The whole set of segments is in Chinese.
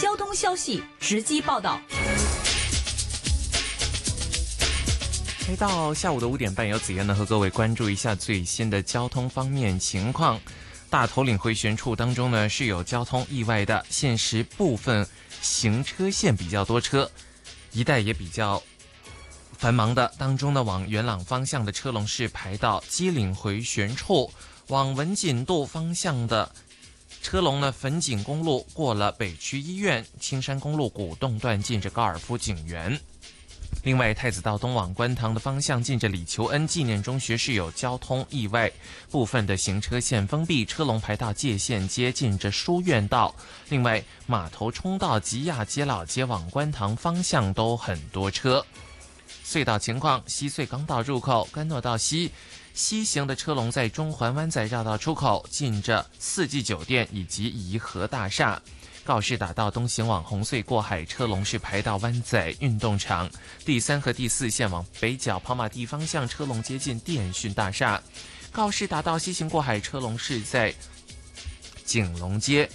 交通消息直击报道。 来到下午的5点半，由子妍呢和各位关注一下最新的交通方面情况。大头岭回旋处当中呢是有交通意外的，现时部分行车线比较多车，一带也比较繁忙的。当中呢，往元朗方向的车龙是排到基岭回旋处，往文锦渡方向的车龙呢，粉锦公路过了北区医院，青山公路古洞段近着高尔夫景园。另外，太子道东往观塘的方向近着李求恩纪念中学是有交通意外，部分的行车线封闭，车龙排到界限街近着书院道。另外，码头冲道吉亚街老街往观塘方向都很多车。隧道情况，西隧港岛入口干诺道西行的车龙在中环湾仔绕道出口近着四季酒店以及颐和大厦。告士打道东行往红隧过海车龙是排到湾仔运动场，第3和第4线往北角跑马地方向车龙接近电讯大厦。告士打道西行过海车龙是在景隆街。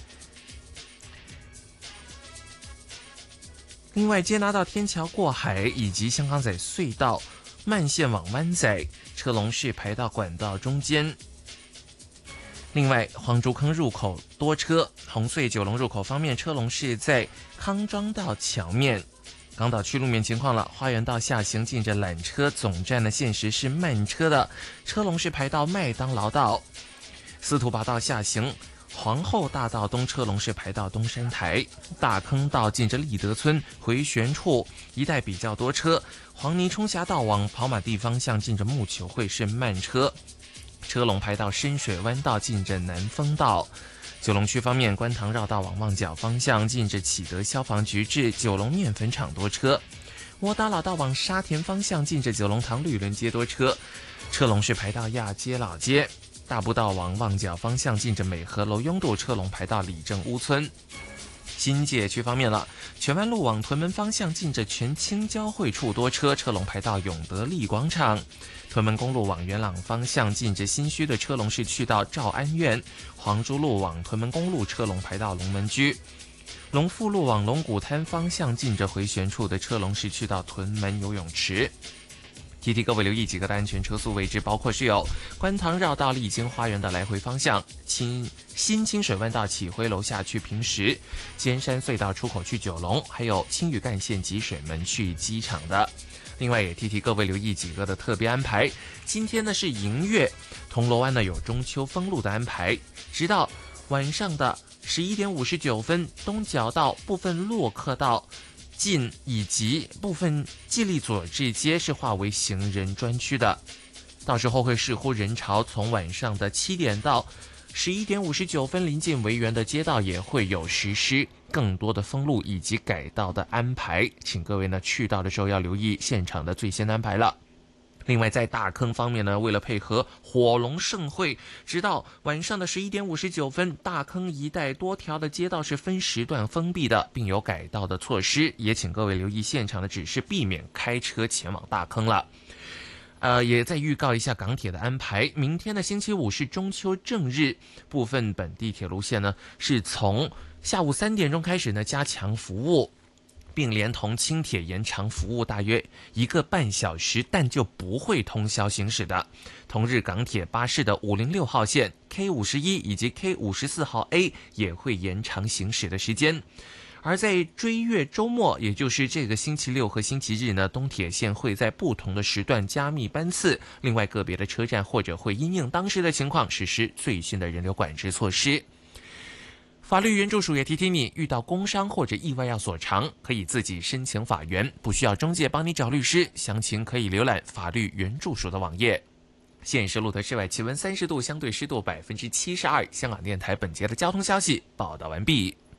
另外，接拿到天桥过海以及香港仔隧道慢线往湾仔，车龙是排到管道中间。另外，黄竹坑入口多车，红隧九龙入口方面，车龙是在康庄道桥面。港岛区路面情况了，花园道下行近着缆车总站的现时是慢车的，车龙是排到麦当劳道。司徒拔道下行，皇后大道东车龙是排到东山台。大坑道近着立德村回旋处一带比较多车，黄泥冲峡道往跑马地方向近着木球会是慢车，车龙排到深水湾道近着南丰道。九龙区方面，观塘绕道往旺角方向近着启德消防局至九龙面粉厂多车，窝打老道往沙田方向近着九龙塘绿轮街多车，车龙是排到亚皆老街。大步道往旺角方向近着美和楼拥堵，车龙排到李正屋村。新界区方面了，荃湾路往屯门方向近着全清交汇处多车，车龙排到永德利广场。屯门公路往元朗方向近着新墟的车龙是去到兆安苑。黄珠路往屯门公路车龙排到龙门居。龙富路往龙鼓滩方向近着回旋处的车龙是去到屯门游泳池。提提各位留意几个的安全车速位置，包括是有观塘绕道丽晶花园的来回方向，新清水湾道启辉楼下去平石，尖山隧道出口去九龙，还有青屿干线集水门去机场的。另外也提提各位留意几个的特别安排，今天呢是迎月，铜锣湾呢有中秋封路的安排，直到晚上的11点59分，东角道部分洛克道近以及部分纪利佐治街是划为行人专区的，到时候会视乎人潮，从晚上的7点到11点59分，临近维园的街道也会有实施更多的封路以及改道的安排，请各位呢去到的时候要留意现场的最新安排了。另外，在大坑方面呢，为了配合火龙盛会，直到晚上的11点59分，大坑一带多条的街道是分时段封闭的，并有改道的措施，也请各位留意现场的指示，避免开车前往大坑了。也再预告一下港铁的安排，明天的星期五是中秋正日，部分本地铁路线呢是从下午3点钟开始呢加强服务，并连同轻铁延长服务大约1个半小时，但就不会通宵行驶的。同日，港铁巴士的506号线 K51 以及 K54号 A 也会延长行驶的时间。而在追月周末，也就是这个星期六和星期日呢，东铁线会在不同的时段加密班次，另外个别的车站或者会因应当时的情况实施最新的人流管制措施。法律援助署也提醒你，遇到工伤或者意外要索偿，可以自己申请法援，不需要中介帮你找律师，详情可以浏览法律援助署的网页。现时路的室外气温30度，相对湿度72%。香港电台本节的交通消息报道完毕。